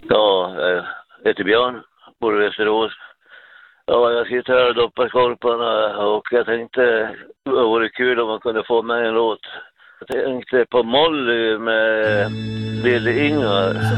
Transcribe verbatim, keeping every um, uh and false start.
Ja, jag heter Björn, bor i Västerås. Ja, jag sitter här och doppar korparna och jag tänkte det vore kul om man kunde få med en låt. Jag tänkte på Molly med Lille Ingvar.